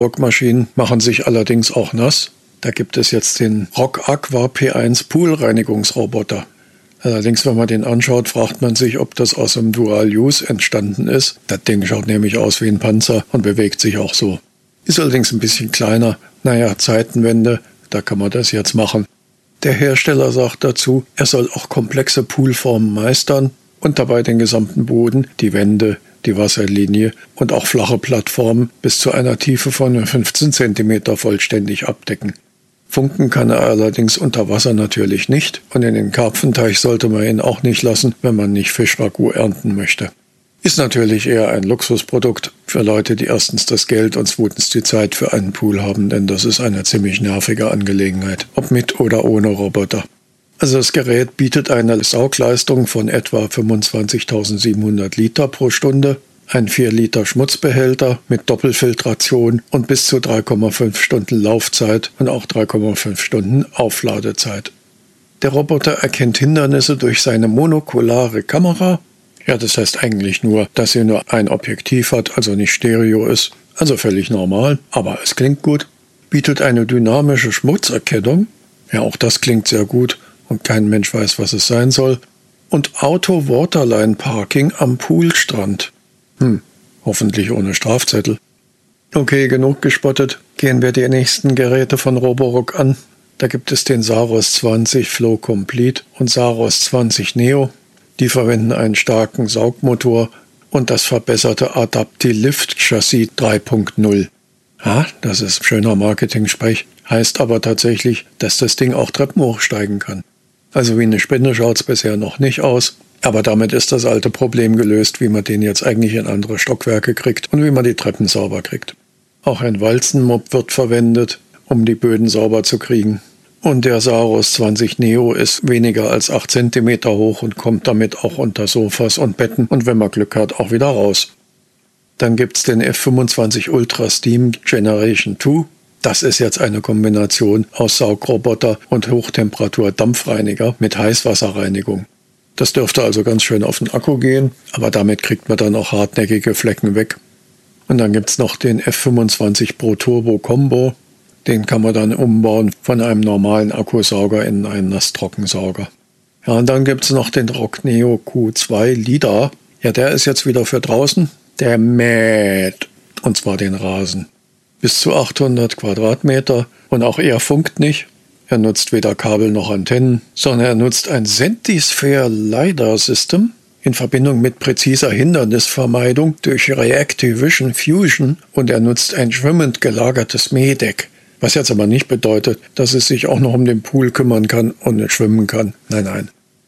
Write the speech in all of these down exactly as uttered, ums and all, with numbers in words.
Roborock-Maschinen machen sich allerdings auch nass. Da gibt es jetzt den Rock Aqua P eins Pool-Reinigungsroboter. Allerdings, wenn man den anschaut, fragt man sich, ob das aus dem Dual-Use entstanden ist. Das Ding schaut nämlich aus wie ein Panzer und bewegt sich auch so. Ist allerdings ein bisschen kleiner. Naja, Zeitenwende, da kann man das jetzt machen. Der Hersteller sagt dazu, er soll auch komplexe Poolformen meistern und dabei den gesamten Boden, die Wände, die Wasserlinie und auch flache Plattformen bis zu einer Tiefe von fünfzehn Zentimeter vollständig abdecken. Funken kann er allerdings unter Wasser natürlich nicht und in den Karpfenteich sollte man ihn auch nicht lassen, wenn man nicht Fischragout ernten möchte. Ist natürlich eher ein Luxusprodukt für Leute, die erstens das Geld und zweitens die Zeit für einen Pool haben, denn das ist eine ziemlich nervige Angelegenheit, ob mit oder ohne Roboter. Also das Gerät bietet eine Saugleistung von etwa fünfundzwanzigtausendsiebenhundert Liter pro Stunde, ein vier Liter Schmutzbehälter mit Doppelfiltration und bis zu drei Komma fünf Stunden Laufzeit und auch drei Komma fünf Stunden Aufladezeit. Der Roboter erkennt Hindernisse durch seine monokulare Kamera. Ja, das heißt eigentlich nur, dass sie nur ein Objektiv hat, also nicht Stereo ist, also völlig normal, aber es klingt gut. Bietet eine dynamische Schmutzerkennung, ja auch das klingt sehr gut und kein Mensch weiß, was es sein soll. Und Auto-Waterline-Parking am Poolstrand. Hm, hoffentlich ohne Strafzettel. Okay, genug gespottet. Gehen wir die nächsten Geräte von Roborock an. Da gibt es den Saros zwanzig Flow Complete und Saros zwanzig Neo. Die verwenden einen starken Saugmotor und das verbesserte Adapti-Lift-Chassis drei Punkt null. Ja, das ist schöner Marketing-Sprech, heißt aber tatsächlich, dass das Ding auch Treppen hochsteigen kann. Also wie eine Spinne schaut es bisher noch nicht aus. Aber damit ist das alte Problem gelöst, wie man den jetzt eigentlich in andere Stockwerke kriegt und wie man die Treppen sauber kriegt. Auch ein Walzenmopp wird verwendet, um die Böden sauber zu kriegen. Und der Saros zwanzig Neo ist weniger als acht Zentimeter hoch und kommt damit auch unter Sofas und Betten und wenn man Glück hat, auch wieder raus. Dann gibt's den F fünfundzwanzig Ultra Steam Generation zwei. Das ist jetzt eine Kombination aus Saugroboter und Hochtemperatur-Dampfreiniger mit Heißwasserreinigung. Das dürfte also ganz schön auf den Akku gehen, aber damit kriegt man dann auch hartnäckige Flecken weg. Und dann gibt's noch den F fünfundzwanzig Pro Turbo Combo. Den kann man dann umbauen von einem normalen Akkusauger in einen Nasstrockensauger. Ja, und dann gibt's noch den Rock Neo Q zwei Lida. Ja, der ist jetzt wieder für draußen. Der mäht. Und zwar den Rasen. Bis zu achthundert Quadratmeter. Und auch er funkt nicht. Er nutzt weder Kabel noch Antennen, sondern er nutzt ein Sentisphere LiDAR System in Verbindung mit präziser Hindernisvermeidung durch Reactive Vision Fusion und er nutzt ein schwimmend gelagertes Mähdeck. Was jetzt aber nicht bedeutet, dass es sich auch noch um den Pool kümmern kann und nicht schwimmen kann. Nein, nein.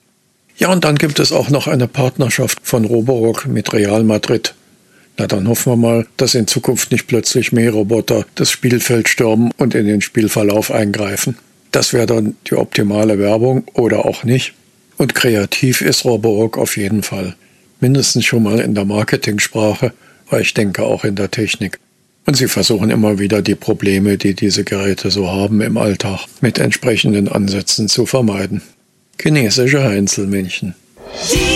Ja, und dann gibt es auch noch eine Partnerschaft von Roborock mit Real Madrid. Na, dann hoffen wir mal, dass in Zukunft nicht plötzlich Mähroboter das Spielfeld stürmen und in den Spielverlauf eingreifen. Das wäre dann die optimale Werbung oder auch nicht. Und kreativ ist Roborock auf jeden Fall. Mindestens schon mal in der Marketingsprache, aber ich denke auch in der Technik. Und sie versuchen immer wieder die Probleme, die diese Geräte so haben im Alltag, mit entsprechenden Ansätzen zu vermeiden. Chinesische Heinzelmännchen.